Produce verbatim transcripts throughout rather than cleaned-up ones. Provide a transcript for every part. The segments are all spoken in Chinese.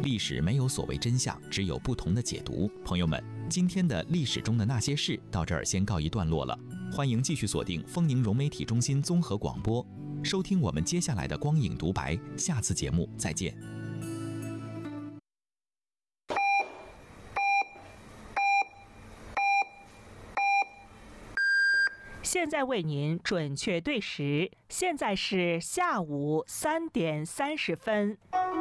历史没有所谓真相，只有不同的解读。朋友们，今天的历史中的那些事到这儿先告一段落了。欢迎继续锁定丰宁融媒体中心综合广播，收听我们接下来的光影独白。下次节目再见。 现在为您准确对时，现在是下午三点三十分。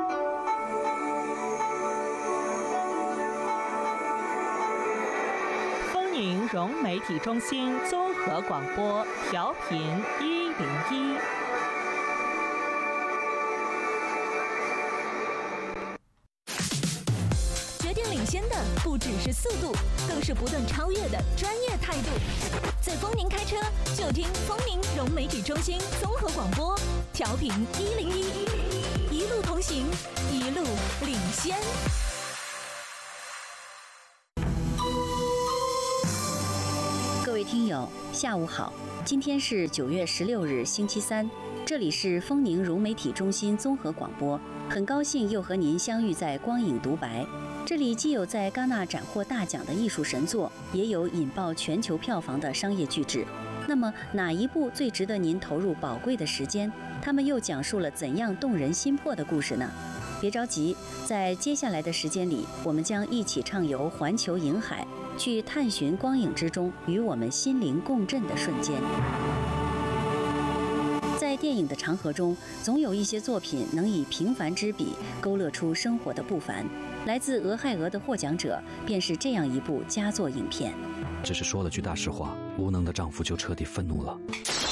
丰宁融媒体中心综合广播，调频一零一。 决定领先的不只是速度，更是不断超越的专业态度。在丰宁开车，就听丰宁融媒体中心综合广播，调频一零一，一路同行，一路领先。 各位听友，下午好，今天是九月十六日，星期三，这里是丰宁融媒体中心综合广播，很高兴又和您相遇在光影独白。这里既有在戛纳斩获大奖的艺术神作，也有引爆全球票房的商业巨制。那么哪一部最值得您投入宝贵的时间？他们又讲述了怎样动人心魄的故事呢？别着急，在接下来的时间里，我们将一起畅游环球影海，去探寻光影之中与我们心灵共振的瞬间。在电影的长河中，总有一些作品能以平凡之笔勾勒出生活的不凡。来自俄亥俄的获奖者便是这样一部佳作影片。 只是说了句大实话，无能的丈夫就彻底愤怒了。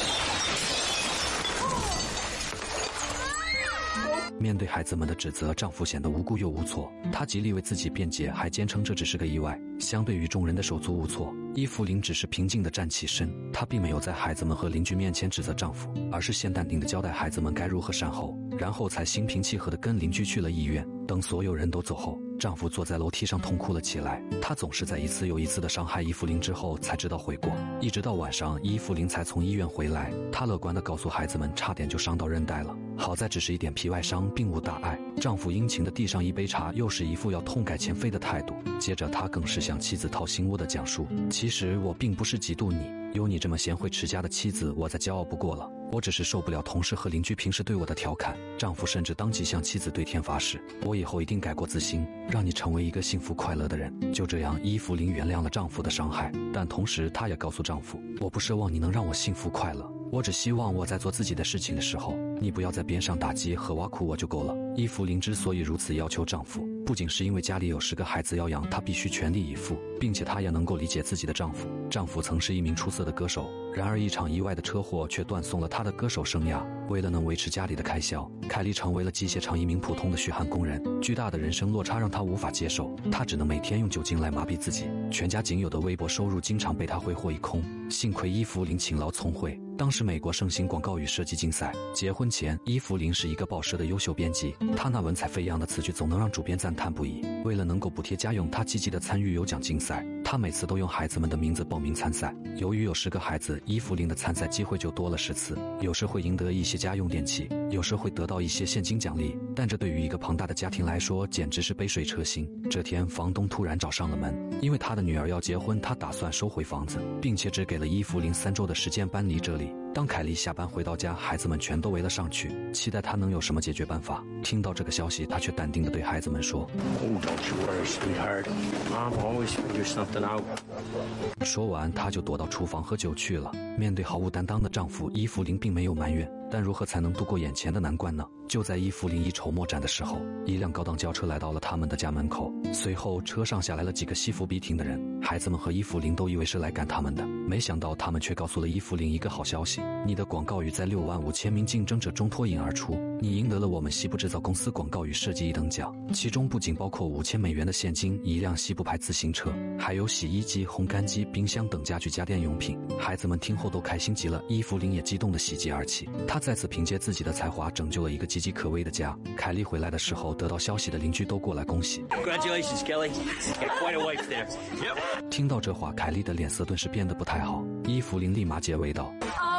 面对孩子们的指责，丈夫显得无辜又无措。他极力为自己辩解，还坚称这只是个意外。相对于众人的手足无措，伊芙琳只是平静地站起身。她并没有在孩子们和邻居面前指责丈夫，而是先淡定地交代孩子们该如何善后，然后才心平气和地跟邻居去了医院。等所有人都走后，丈夫坐在楼梯上痛哭了起来。他总是在一次又一次地伤害伊芙琳之后才知道悔过，一直到晚上伊芙琳才从医院回来。她乐观地告诉孩子们，差点就伤到韧带了，好在只是一点皮外伤，并无大碍。丈夫殷勤地递上一杯茶，又是一副要痛改前非的态度。接着他更是向妻子掏心窝地讲述，其实我并不是嫉妒你，有你这么贤惠持家的妻子，我再骄傲不过了。我只是受不了同事和邻居平时对我的调侃。丈夫甚至当即向妻子对天发誓，我以后一定改过自新，让你成为一个幸福快乐的人。就这样，伊芙琳原谅了丈夫的伤害，但同时她也告诉丈夫，我不奢望你能让我幸福快乐，我只希望我在做自己的事情的时候，你不要在边上打击和挖苦我就够了。伊芙琳之所以如此要求丈夫，不仅是因为家里有十个孩子要养，她必须全力以赴，并且她也能够理解自己的丈夫。丈夫曾是一名出色的歌手，然而一场意外的车祸却断送了他的歌手生涯。为了能维持家里的开销，凯莉成为了机械厂一名普通的血汗工人。巨大的人生落差让她无法接受，她只能每天用酒精来麻痹自己，全家仅有的微薄收入经常被她挥霍一空。幸亏伊芙琳勤劳聪慧，当时美国盛行广告语设计竞赛，结婚前伊芙琳是一个报社的优秀编辑，她那文采飞扬的词句总能让主编赞叹不已。为了能够补贴家用，她积极地参与有奖竞赛，她每次都用孩子们的名字报名参赛。由于有十个孩子，伊芙琳的参赛机会就多了十次，有时会赢得一些家用电器，有时会得到一些现金奖励，但这对于一个庞大的家庭来说简直是杯水车薪。这天房东突然找上了门，因为他的女儿要结婚，他打算收回房子，并且只给了伊芙琳三周的时间搬离这里。当凯莉下班回到家，孩子们全都围了上去，期待她能有什么解决办法。听到这个消息，她却淡定地对孩子们说 Oh, don't you worry, sweetheart. Mom always figures something out. 说完，她就躲到厨房喝酒去了。面对毫无担当的丈夫，伊芙琳并没有埋怨，但如何才能度过眼前的难关呢？就在伊芙琳一筹莫展的时候，一辆高档轿车来到了他们的家门口，随后车上下来了几个西服笔挺的人。孩子们和伊芙琳都以为是来赶他们的，没想到他们却告诉了伊芙琳一个好消息，你的广告语在六万五千名竞争者中脱颖而出，你赢得了我们西部制造公司广告语设计一等奖，其中不仅包括五千美元的现金、一辆西部牌自行车，还有洗衣机、烘干机、冰箱等家具家电用品。孩子们听后都开心极了，伊芙琳也激动地喜极而泣，她再次凭借自己的才华拯救了一个岌岌可危的家。凯莉回来的时候，得到消息的邻居都过来恭喜。 Congratulations, Kelly. Got quite a wife there. Yep. 听到这话，凯莉的脸色顿时变得不太好。伊芙琳立马解围道 Oh,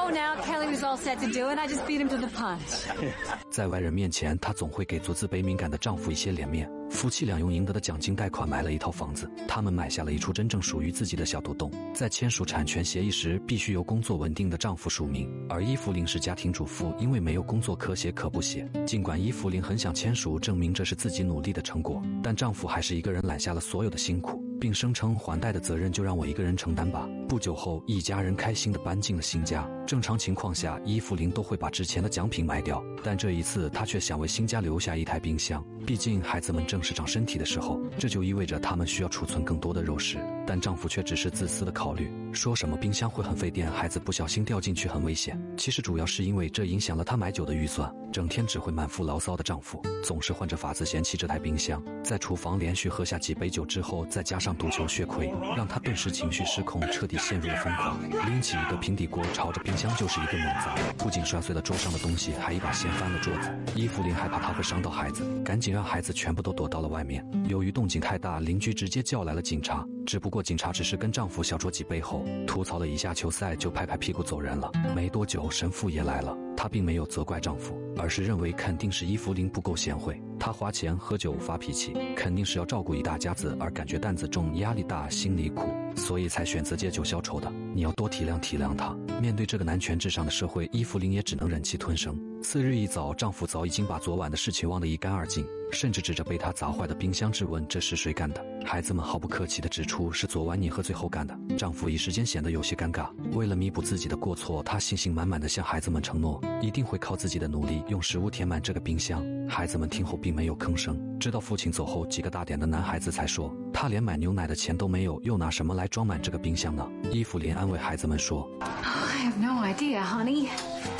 know now. Kelly was all set to do it. I just beat him to the punch. 在外人面前，她总会给足自卑敏感的丈夫一些脸面。夫妻俩用赢得的奖金贷款买了一套房子，他们买下了一处真正属于自己的小独栋。在签署产权协议时，必须由工作稳定的丈夫署名，而伊芙琳是家庭主妇，因为没有工作可写可不写。尽管伊芙琳很想签署证明这是自己努力的成果，但丈夫还是一个人揽下了所有的辛苦，并声称还贷的责任就让我一个人承担吧。不久后，一家人开心地搬进了新家。正常情况下，伊芙琳都会把之前的奖品卖掉，但这一次她却想为新家留下一台冰箱。毕竟孩子们正是长身体的时候，这就意味着他们需要储存更多的肉食。但丈夫却只是自私的考虑，说什么冰箱会很费电，孩子不小心掉进去很危险。其实主要是因为这影响了她买酒的预算。整天只会满腹牢骚的丈夫，总是换着法子嫌弃这台冰箱。在厨房连续喝下几杯酒之后，再加上赌球血亏，让她顿时情绪失控，彻底陷入了疯狂。拎起一个平底锅，朝着冰箱就是一顿猛砸，不仅摔碎了桌上的东西，还一把掀翻了桌子。伊芙琳害怕她会伤到孩子，赶紧让孩子全部都躲到了外面。由于动静太大，邻居直接叫来了警察。只不过警察只是跟丈夫小酌几杯后，吐槽了一下球赛，就拍拍屁股走人了。没多久，神父也来了。她并没有责怪丈夫，而是认为肯定是伊芙琳不够贤惠。她花钱喝酒发脾气，肯定是要照顾一大家子，而感觉担子重、压力大、心里苦，所以才选择借酒消愁的。你要多体谅体谅她。面对这个男权至上的社会，伊芙琳也只能忍气吞声。次日一早，丈夫早已经把昨晚的事情忘得一干二净，甚至指着被他砸坏的冰箱质问这是谁干的。孩子们毫不客气地指出是昨晚你喝醉后干的。丈夫一时间显得有些尴尬，为了弥补自己的过错，他信心满满地向孩子们承诺，一定会靠自己的努力用食物填满这个冰箱。孩子们听后并没有吭声，直到父亲走后，几个大点的男孩子才说，他连买牛奶的钱都没有，又拿什么来装满这个冰箱呢？伊芙琳安慰孩子们说 I have no idea, honey.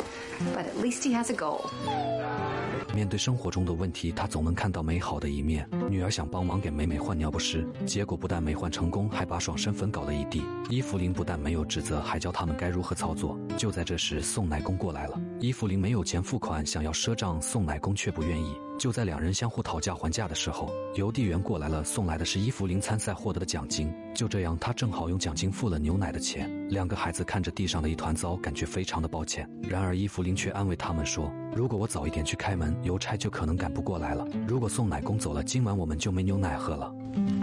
But at least he has a goal. 面对生活中的问题，她总能看到美好的一面。女儿想帮忙给美美换尿不湿，结果不但没换成功，还把爽身粉搞了一地。伊芙琳不但没有指责，还教他们该如何操作。就在这时，送奶工过来了。伊芙琳没有钱付款，想要赊账，送奶工却不愿意。就在两人相互讨价还价的时候，邮递员过来了，送来的是伊芙琳参赛获得的奖金。就这样，她正好用奖金付了牛奶的钱。两个孩子看着地上的一团糟，感觉非常的抱歉。然而伊芙琳却安慰他们说，如果我早一点去开门，邮差就可能赶不过来了。如果送奶工走了，今晚我们就没牛奶喝了。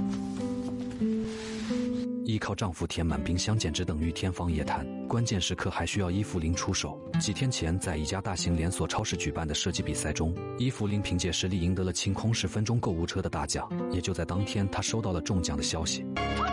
依靠丈夫填满冰箱简直等于天方夜谭，关键时刻还需要伊芙琳出手。几天前，在一家大型连锁超市举办的设计比赛中，伊芙琳凭借实力赢得了清空十分钟购物车的大奖。也就在当天，她收到了中奖的消息。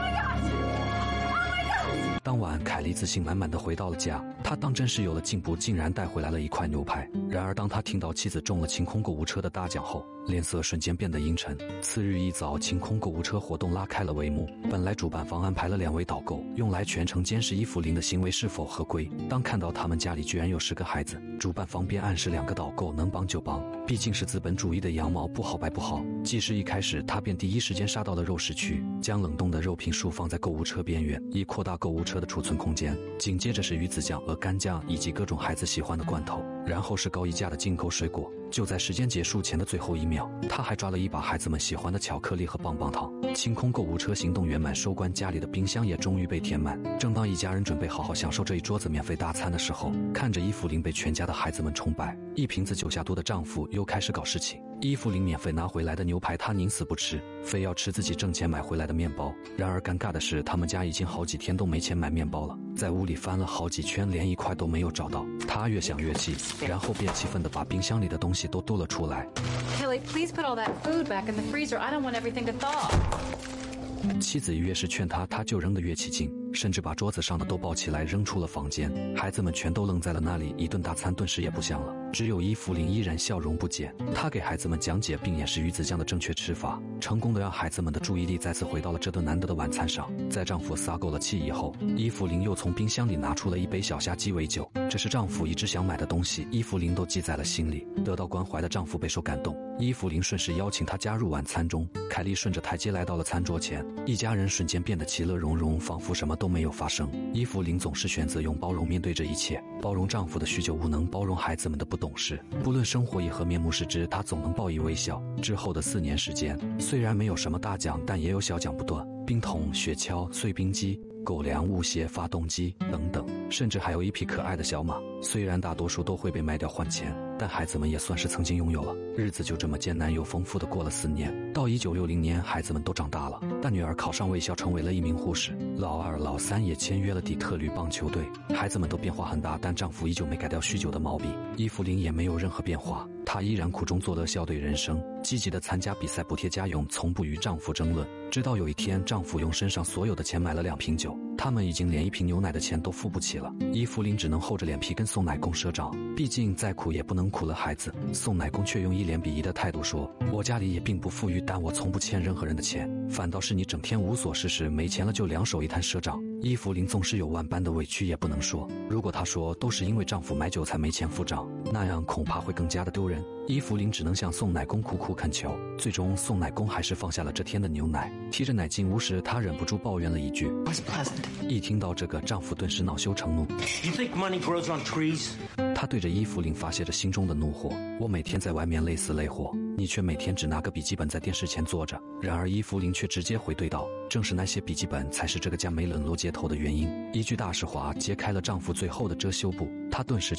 当晚，凯莉自信满满的回到了家，她当真是有了进步，竟然带回来了一块牛排。然而当他听到妻子中了清空购物车的大奖后，脸色瞬间变得阴沉。次日一早，清空购物车活动拉开了帷幕。本来主办方安排了两位导购，用来全程监视伊芙琳的行为是否合规。当看到他们家里居然有十个孩子，主办方便暗示两个导购能帮就帮，毕竟是资本主义的羊毛，不好白不好。计时一开始，他便第一时间杀到了肉食区，将冷冻的肉品竖放在购物车边缘，以扩大购物车的储存空间。紧接着是鱼子酱、鹅肝酱以及各种孩子喜欢的罐头，然后是高溢价的进口水果。就在时间结束前的最后一秒，他还抓了一把孩子们喜欢的巧克力和棒棒糖。清空购物车行动圆满收官，家里的冰箱也终于被填满。正当一家人准备好好享受这一桌子免费大餐的时候，看着伊芙琳被全家的孩子们崇拜，一瓶子酒下肚的丈夫又开始搞事情。伊芙琳免费拿回来的牛排他宁死不吃，非要吃自己挣钱买回来的面包。然而尴尬的是，他们家已经好几天都没钱买面包了，在屋里翻了好几圈，连一块都没有找到。他越想越气，然后便气愤地把冰箱里的东西都丢了出来。 Kelly, please put all that food back in the freezer. I don't want everything to thaw. 妻子越是劝他，他就扔得越起劲，甚至把桌子上的都抱起来扔出了房间。孩子们全都愣在了那里，一顿大餐顿时也不香了。只有伊芙琳依然笑容不减，她给孩子们讲解并演示鱼子酱的正确吃法，成功的让孩子们的注意力再次回到了这顿难得的晚餐上。在丈夫撒够了气以后，伊芙琳又从冰箱里拿出了一杯小虾鸡尾酒，这是丈夫一直想买的东西，伊芙琳都记在了心里。得到关怀的丈夫备受感动，伊芙琳顺势邀请他加入晚餐中。凯莉顺着台阶来到了餐桌前，一家人瞬间变得其乐融融，仿佛什么都没有发生。伊芙琳总是选择用包容面对这一切，包容丈夫的酗酒无能，包容孩子们的不懂事。不论生活以何面目视之，她总能报以微笑。之后的四年时间，虽然没有什么大奖，但也有小奖不断。冰桶、雪橇、碎冰机， 狗粮、物鞋、发动机等等，甚至还有一匹可爱的小马。虽然大多数都会被卖掉换钱，但孩子们也算是曾经拥有了。日子就这么艰难又丰富的过了四年。到一九六零年，孩子们都长大了，大女儿考上卫校，成为了一名护士，老二、老三也签约了底特律棒球队。孩子们都变化很大，但丈夫依旧没改掉酗酒的毛病。伊芙琳也没有任何变化，她依然苦中作乐，笑对人生，积极地参加比赛，补贴家用，从不与丈夫争论。直到有一天，丈夫用身上所有的钱买了两瓶酒，他们已经连一瓶牛奶的钱都付不起了。伊芙琳只能厚着脸皮跟宋奶公赊账，毕竟再苦也不能苦了孩子。宋奶公却用一脸鄙夷的态度说：“我家里也并不富裕，但我从不欠任何人的钱，反倒是你整天无所事事，没钱了就两手一摊赊账。”伊芙琳纵使有万般的委屈也不能说，如果她说都是因为丈夫买酒才没钱付账，那样恐怕会更加的丢人。伊芙琳只能向宋奶公苦苦恳求，最终宋奶公还是放下了这天的牛奶，提着奶进屋时，她忍不住抱怨了一句。一听到这个，丈夫顿时恼羞成怒。 You think money grows on trees? 他对着伊芙琳发泄着心中的怒火。我每天在外面累死累活，你却每天只拿个笔记本在电视前坐着。然而伊芙琳却直接回怼道：“正是那些笔记本才是这个家没沦落街头的原因。”一句大实话揭开了丈夫最后的遮羞布，他顿时就